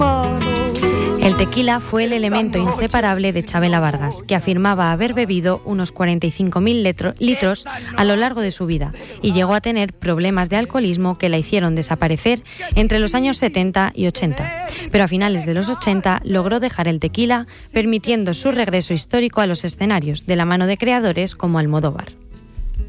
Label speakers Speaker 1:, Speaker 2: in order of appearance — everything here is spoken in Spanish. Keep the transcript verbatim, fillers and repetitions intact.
Speaker 1: El tequila fue el elemento inseparable de Chabela Vargas, que afirmaba haber bebido unos cuarenta y cinco mil litros a lo largo de su vida y llegó a tener problemas de alcoholismo que la hicieron desaparecer entre los años setenta y ochenta. Pero a finales de los ochenta logró dejar el tequila, permitiendo su regreso histórico a los escenarios, de la mano de creadores como Almodóvar.